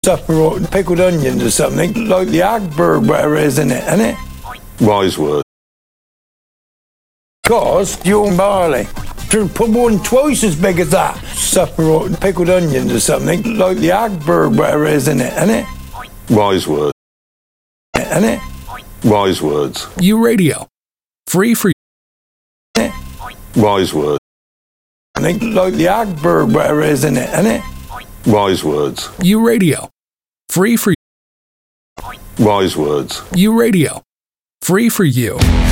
Supper and pickled onions or something, like the Agberg, whatever it is, isn't it? Wise word. Cause you're barley. Put one twice as big as that. Supper and pickled onions or something, like the Agberg, whatever it is, isn't it? Wise word. Wise words. U Radio. Free for you. Wise word. Like the Agberg, whatever it is, isn't it? Wise words. U Radio. Free for you. Wise words. U Radio. Free for you.